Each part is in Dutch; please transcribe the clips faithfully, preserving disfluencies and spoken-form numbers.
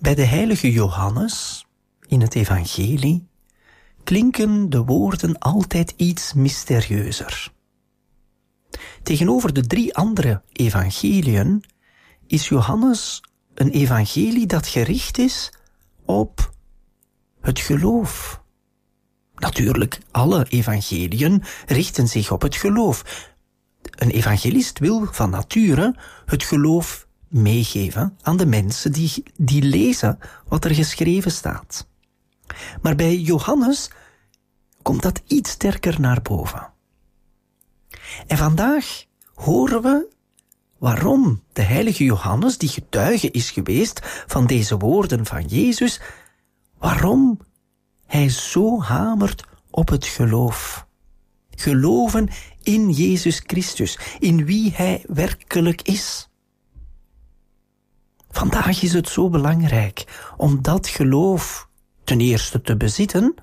Bij de heilige Johannes, in het evangelie, klinken de woorden altijd iets mysterieuzer. Tegenover de drie andere evangeliën is Johannes een evangelie dat gericht is op het geloof. Natuurlijk, alle evangeliën richten zich op het geloof. Een evangelist wil van nature het geloof meegeven aan de mensen die, die lezen wat er geschreven staat. Maar bij Johannes komt dat iets sterker naar boven. En vandaag horen we waarom de heilige Johannes, die getuige is geweest van deze woorden van Jezus, waarom hij zo hamert op het geloof. Geloven in Jezus Christus, in wie hij werkelijk is. Vandaag is het zo belangrijk om dat geloof ten eerste te bezitten,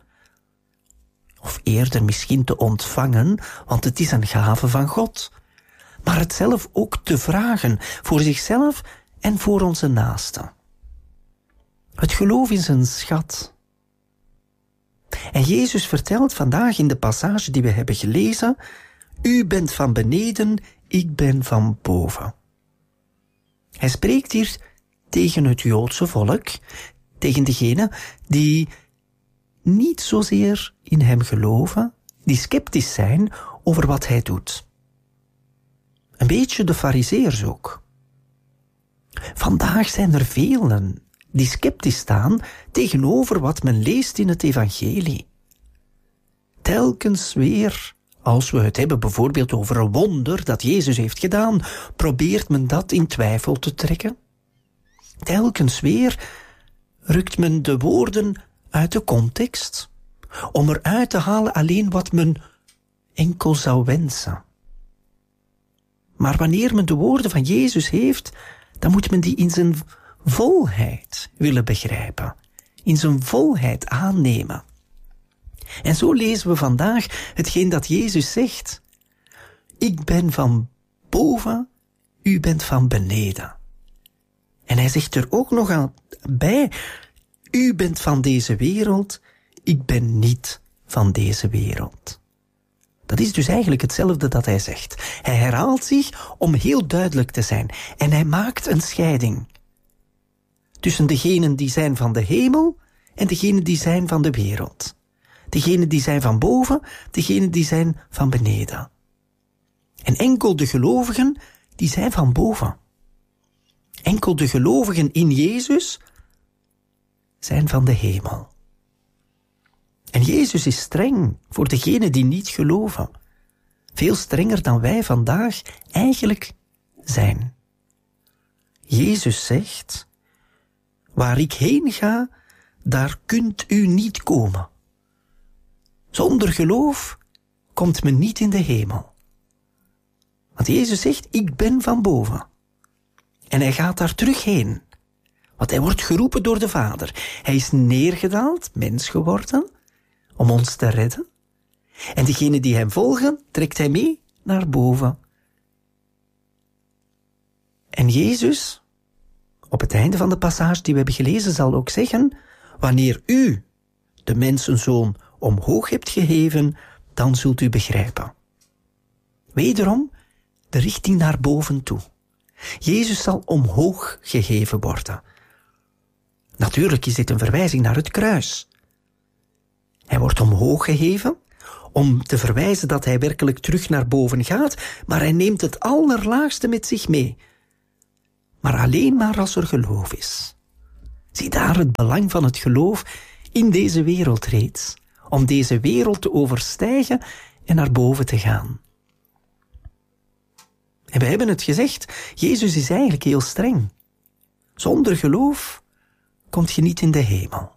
of eerder misschien te ontvangen, want het is een gave van God, maar het zelf ook te vragen voor zichzelf en voor onze naasten. Het geloof is een schat. En Jezus vertelt vandaag in de passage die we hebben gelezen, u bent van beneden, ik ben van boven. Hij spreekt hier tegen het Joodse volk, tegen degenen die niet zozeer in hem geloven, die sceptisch zijn over wat hij doet. Een beetje de farizeërs ook. Vandaag zijn er velen die sceptisch staan tegenover wat men leest in het evangelie. Telkens weer, als we het hebben bijvoorbeeld over een wonder dat Jezus heeft gedaan, probeert men dat in twijfel te trekken. Telkens weer rukt men de woorden uit de context, om eruit te halen alleen wat men enkel zou wensen. Maar wanneer men de woorden van Jezus heeft, dan moet men die in zijn volheid willen begrijpen, in zijn volheid aannemen. En zo lezen we vandaag hetgeen dat Jezus zegt. Ik ben van boven, u bent van beneden. En hij zegt er ook nog aan bij, u bent van deze wereld, ik ben niet van deze wereld. Dat is dus eigenlijk hetzelfde dat hij zegt. Hij herhaalt zich om heel duidelijk te zijn. En hij maakt een scheiding tussen degenen die zijn van de hemel en degenen die zijn van de wereld. Degenen die zijn van boven, degenen die zijn van beneden. En enkel de gelovigen, die zijn van boven. Enkel de gelovigen in Jezus zijn van de hemel. En Jezus is streng voor degenen die niet geloven. Veel strenger dan wij vandaag eigenlijk zijn. Jezus zegt, waar ik heen ga, daar kunt u niet komen. Zonder geloof komt men niet in de hemel. Want Jezus zegt, ik ben van boven. En hij gaat daar terug heen. Want hij wordt geroepen door de Vader. Hij is neergedaald, mens geworden, om ons te redden. En degenen die hem volgen, trekt hij mee naar boven. En Jezus, op het einde van de passage die we hebben gelezen, zal ook zeggen, wanneer u de mensenzoon omhoog hebt geheven, dan zult u begrijpen. Wederom de richting naar boven toe. Jezus zal omhoog geheven worden. Natuurlijk is dit een verwijzing naar het kruis. Hij wordt omhoog geheven om te verwijzen dat hij werkelijk terug naar boven gaat, maar hij neemt het allerlaagste met zich mee. Maar alleen maar als er geloof is. Zie daar het belang van het geloof in deze wereld reeds, om deze wereld te overstijgen en naar boven te gaan. En we hebben het gezegd, Jezus is eigenlijk heel streng. Zonder geloof komt je niet in de hemel.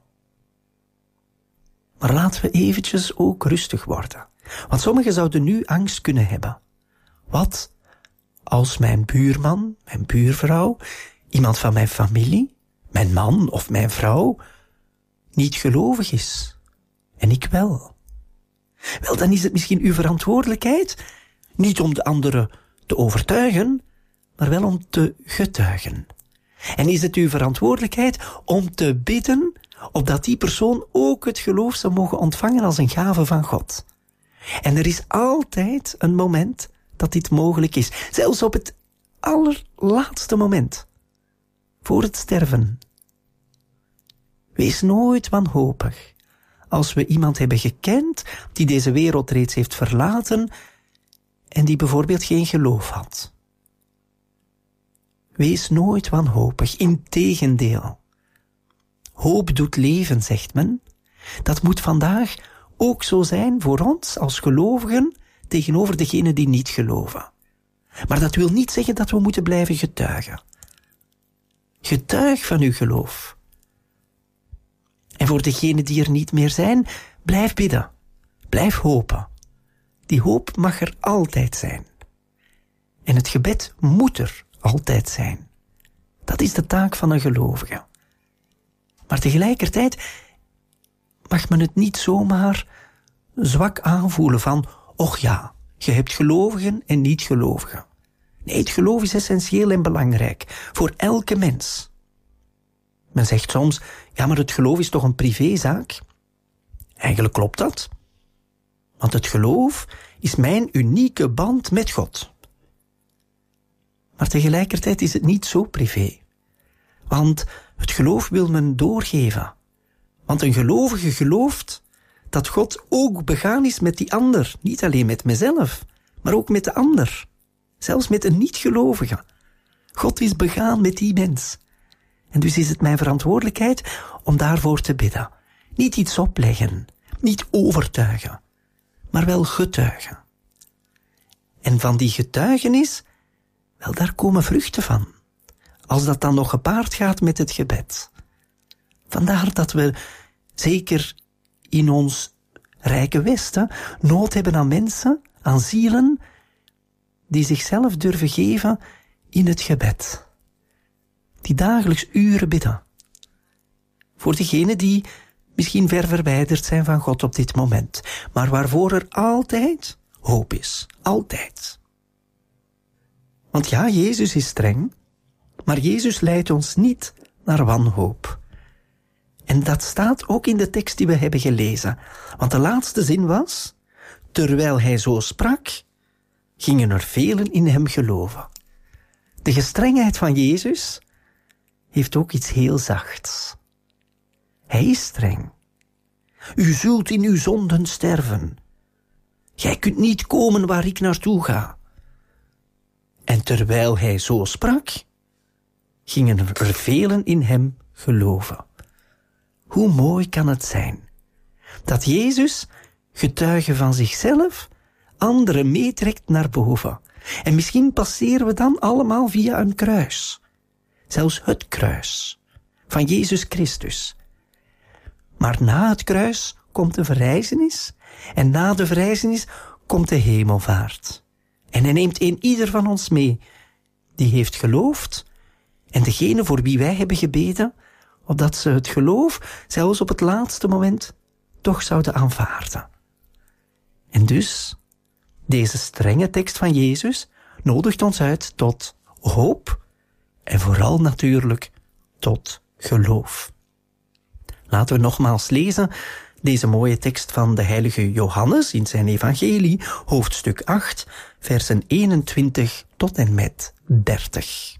Maar laten we eventjes ook rustig worden. Want sommigen zouden nu angst kunnen hebben. Wat als mijn buurman, mijn buurvrouw, iemand van mijn familie, mijn man of mijn vrouw, niet gelovig is? En ik wel. Wel, dan is het misschien uw verantwoordelijkheid, niet om de anderen te overtuigen, maar wel om te getuigen. En is het uw verantwoordelijkheid om te bidden, opdat die persoon ook het geloof zou mogen ontvangen als een gave van God. En er is altijd een moment dat dit mogelijk is. Zelfs op het allerlaatste moment. Voor het sterven. Wees nooit wanhopig. Als we iemand hebben gekend die deze wereld reeds heeft verlaten en die bijvoorbeeld geen geloof had. Wees nooit wanhopig, integendeel. Hoop doet leven, zegt men. Dat moet vandaag ook zo zijn voor ons als gelovigen tegenover degenen die niet geloven. Maar dat wil niet zeggen dat we moeten blijven getuigen. Getuig van uw geloof. En voor degenen die er niet meer zijn, blijf bidden. Blijf hopen. Die hoop mag er altijd zijn. En het gebed moet er altijd zijn. Dat is de taak van een gelovige. Maar tegelijkertijd mag men het niet zomaar zwak aanvoelen van, och ja, je hebt gelovigen en niet-gelovigen. Nee, het geloof is essentieel en belangrijk voor elke mens. Men zegt soms, ja, maar het geloof is toch een privézaak? Eigenlijk klopt dat. Want het geloof is mijn unieke band met God. Maar tegelijkertijd is het niet zo privé. Want het geloof wil men doorgeven. Want een gelovige gelooft dat God ook begaan is met die ander. Niet alleen met mezelf, maar ook met de ander. Zelfs met een niet-gelovige. God is begaan met die mens. En dus is het mijn verantwoordelijkheid om daarvoor te bidden. Niet iets opleggen, niet overtuigen, maar wel getuigen. En van die getuigenis, wel, daar komen vruchten van. Als dat dan nog gepaard gaat met het gebed. Vandaar dat we, zeker in ons rijke Westen, nood hebben aan mensen, aan zielen, die zichzelf durven geven in het gebed. Die dagelijks uren bidden. Voor degenen die misschien ver verwijderd zijn van God op dit moment, maar waarvoor er altijd hoop is. Altijd. Want ja, Jezus is streng, maar Jezus leidt ons niet naar wanhoop. En dat staat ook in de tekst die we hebben gelezen. Want de laatste zin was, terwijl hij zo sprak, gingen er velen in hem geloven. De gestrengheid van Jezus heeft ook iets heel zachts. Hij is streng. U zult in uw zonden sterven. Gij kunt niet komen waar ik naartoe ga. En terwijl hij zo sprak, gingen er velen in hem geloven. Hoe mooi kan het zijn dat Jezus, getuige van zichzelf, anderen meetrekt naar boven. En misschien passeren we dan allemaal via een kruis. Zelfs het kruis van Jezus Christus. Maar na het kruis komt de verrijzenis en na de verrijzenis komt de hemelvaart. En hij neemt een ieder van ons mee die heeft geloofd en degene voor wie wij hebben gebeden, opdat ze het geloof zelfs op het laatste moment toch zouden aanvaarden. En dus, deze strenge tekst van Jezus nodigt ons uit tot hoop en vooral natuurlijk tot geloof. Laten we nogmaals lezen deze mooie tekst van de heilige Johannes in zijn evangelie, hoofdstuk acht, versen eenentwintig tot en met dertig.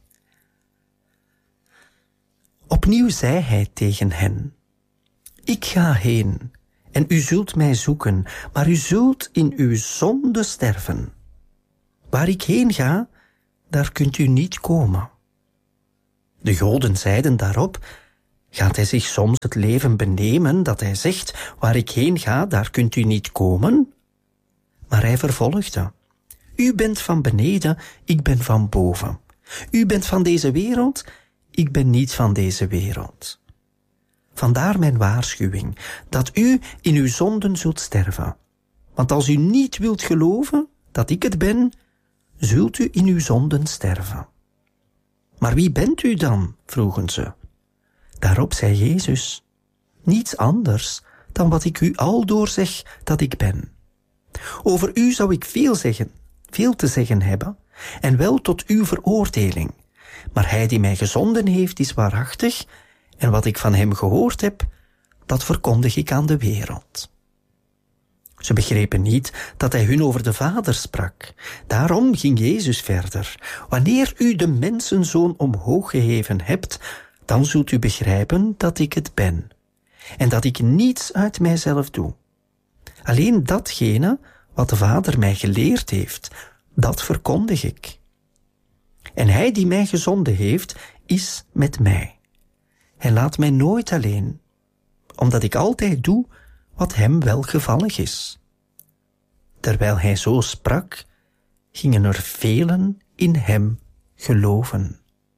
Opnieuw zei hij tegen hen, ik ga heen en u zult mij zoeken, maar u zult in uw zonde sterven. Waar ik heen ga, daar kunt u niet komen. De Joden zeiden daarop, gaat hij zich soms het leven benemen dat hij zegt, waar ik heen ga, daar kunt u niet komen? Maar hij vervolgde, u bent van beneden, ik ben van boven. U bent van deze wereld, ik ben niet van deze wereld. Vandaar mijn waarschuwing, dat u in uw zonden zult sterven. Want als u niet wilt geloven dat ik het ben, zult u in uw zonden sterven. Maar wie bent u dan? Vroegen ze. Daarop zei Jezus, niets anders dan wat ik u aldoor zeg dat ik ben. Over u zou ik veel zeggen, veel te zeggen hebben, en wel tot uw veroordeling. Maar hij die mij gezonden heeft, is waarachtig, en wat ik van hem gehoord heb, dat verkondig ik aan de wereld. Ze begrepen niet dat hij hun over de Vader sprak. Daarom ging Jezus verder. Wanneer u de mensenzoon omhoog geheven hebt, dan zult u begrijpen dat ik het ben. En dat ik niets uit mijzelf doe. Alleen datgene wat de Vader mij geleerd heeft, dat verkondig ik. En hij die mij gezonden heeft, is met mij. Hij laat mij nooit alleen, omdat ik altijd doe wat hem welgevallig is. Terwijl hij zo sprak, gingen er velen in hem geloven.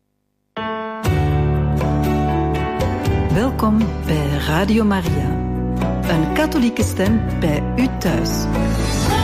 Welkom bij Radio Maria, een katholieke stem bij u thuis.